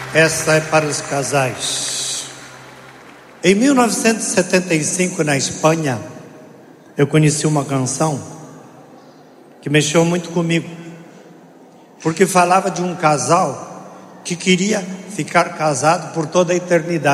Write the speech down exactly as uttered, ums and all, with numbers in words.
Essa é para os casais. Em mil novecentos e setenta e cinco, na Espanha, eu conheci uma canção que mexeu muito comigo, porque falava de um casal que queria ficar casado por toda a eternidade.